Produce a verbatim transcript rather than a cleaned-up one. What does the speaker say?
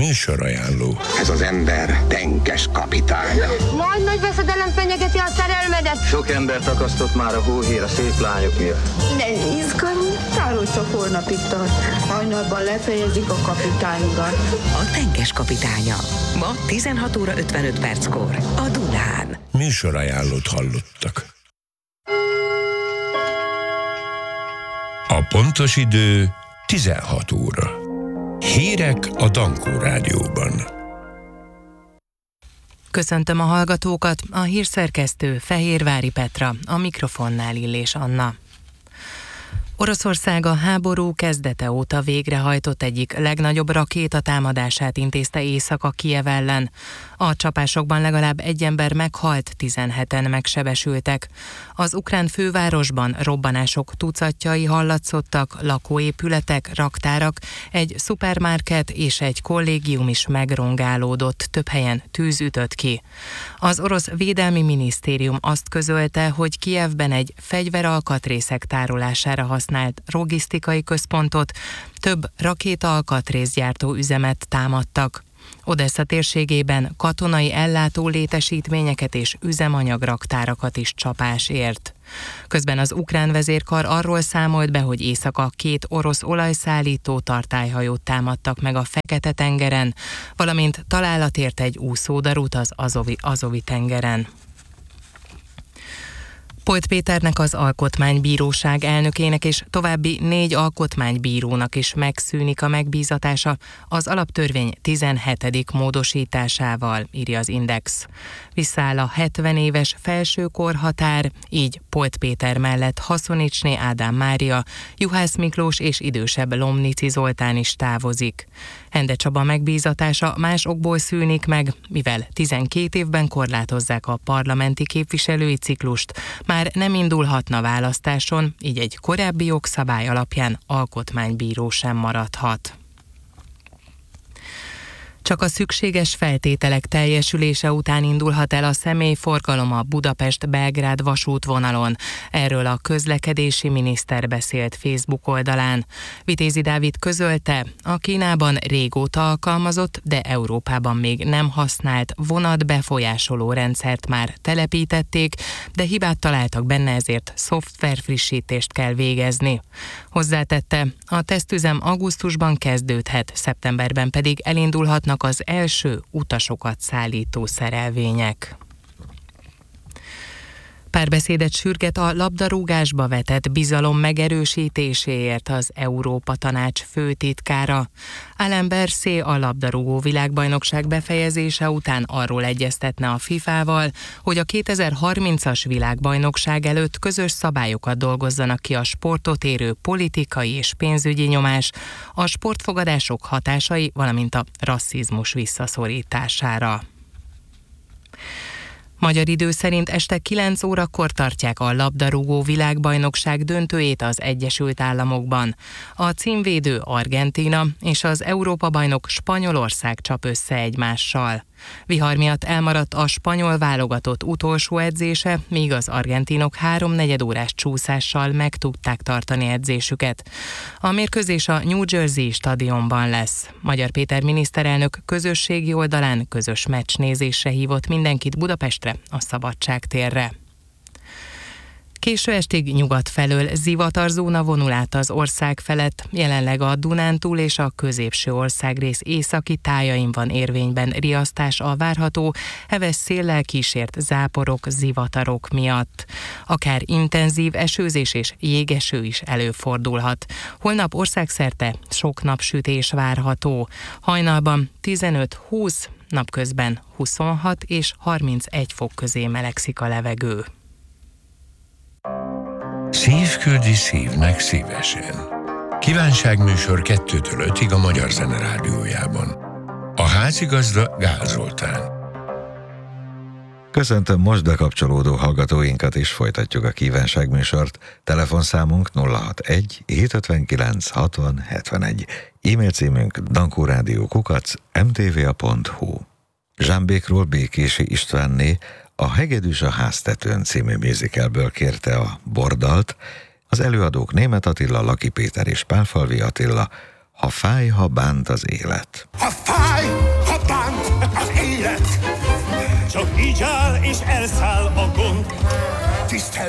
Műsorajánló. Ez az ember tenkes kapitány. Majd nagy veszedelem fenyegeti a szerelmedet. Sok embert akasztott már a hóhér a szép lányok miatt. Ne izgalom, tárolj csak holnapig tart. Hajnalban lefejezik a kapitányodat. A tenkes kapitánya. Ma tizenhat óra ötvenöt perckor a Dunán. Műsorajánlót hallottak. A pontos idő tizenhat óra. Hírek a Dankó Rádióban. Köszöntöm a hallgatókat, a hírszerkesztő Fehérvári Petra, a mikrofonnál Illés Anna. Oroszország a háború kezdete óta végrehajtott egyik legnagyobb rakétatámadását intézte éjszaka Kijev ellen. A csapásokban legalább egy ember meghalt, tizenheten megsebesültek. Az ukrán fővárosban robbanások tucatjai hallatszottak, lakóépületek, raktárak, egy szupermarket és egy kollégium is megrongálódott, több helyen tűz ütött ki. Az orosz védelmi minisztérium azt közölte, hogy Kijevben egy fegyveralkatrészek tárolására használt logisztikai központot, több rakétaalkatrészgyártó üzemet támadtak. Odessza térségében katonai ellátó létesítményeket és üzemanyagraktárakat is csapás ért. Közben az ukrán vezérkar arról számolt be, hogy éjszaka két orosz olajszállító tartályhajót támadtak meg a Fekete-tengeren, valamint találat ért egy úszódarút az Azovi, Azovi tengeren. Polt Péternek, az Alkotmánybíróság elnökének és további négy alkotmánybírónak is megszűnik a megbízatása az alaptörvény tizenhetedik módosításával, írja az Index. Visszaáll a hetven éves felső korhatár, így Polt Péter mellett Haszonicsné Ádám Mária, Juhász Miklós és idősebb Lomnici Zoltán is távozik. Ende Csaba megbízatása más okból szűnik meg, mivel tizenkét évben korlátozzák a parlamenti képviselői ciklust, már nem indulhatna választáson, így egy korábbi jogszabály alapján alkotmánybíró sem maradhat. Csak a szükséges feltételek teljesülése után indulhat el a személyforgalom a Budapest-Belgrád vasútvonalon. Erről a közlekedési miniszter beszélt Facebook oldalán. Vitézi Dávid közölte, a Kínában régóta alkalmazott, de Európában még nem használt vonatbefolyásoló rendszert már telepítették, de hibát találtak benne, ezért szoftverfrissítést kell végezni. Hozzátette, a tesztüzem augusztusban kezdődhet, szeptemberben pedig elindulhatnak az első utasokat szállító szerelvények. Párbeszédet sürget a labdarúgásba vetett bizalom megerősítéséért az Európa Tanács főtitkára. Alain Berset a labdarúgó világbajnokság befejezése után arról egyeztetne a fifával, hogy a kétezer-harmincas világbajnokság előtt közös szabályokat dolgozzanak ki a sportot érő politikai és pénzügyi nyomás, a sportfogadások hatásai, valamint a rasszizmus visszaszorítására. Magyar idő szerint este kilenc órakor tartják a labdarúgó világbajnokság döntőjét az Egyesült Államokban. A címvédő Argentína és az Európa-bajnok Spanyolország csap össze egymással. Vihar miatt elmaradt a spanyol válogatott utolsó edzése, míg az argentinok háromnegyed órás csúszással meg tudták tartani edzésüket. A mérkőzés a New Jersey stadionban lesz. Magyar Péter miniszterelnök közösségi oldalán közös meccsnézésre hívott mindenkit Budapestre, a Szabadságtérre. Késő estig nyugat felől zivatarzóna vonul át az ország felett, jelenleg a Dunántúl és a középső országrész északi tájain van érvényben riasztás a várható, heves széllel kísért záporok, zivatarok miatt. Akár intenzív esőzés és jégeső is előfordulhat. Holnap országszerte sok napsütés várható. Hajnalban tizenöt-húsz, napközben huszonhat és harmincegy fok közé melegszik a levegő. Szív küldi szívnek szívesen. Kívánságműsor kettőtől ötig a Magyar Zene Rádiójában. A házigazda Gál Zoltán. Köszöntöm most bekapcsolódó hallgatóinkat is, folytatjuk a kívánságműsort. Telefonszámunk nulla hatvanegy hétszázötvenkilenc hatvan hetvenegy. E-mail címünk dankórádió kukac em té vé á pont hu. Zsámbékról Békési Istvánné a Hegedűs a háztetőn című musicalből kérte a bordalt, az előadók Németh Attila, Laki Péter és Pálfalvi Attila. Ha fáj, ha bánt az élet. Ha fáj, Csak így áll és elszáll a gond. Tisztelt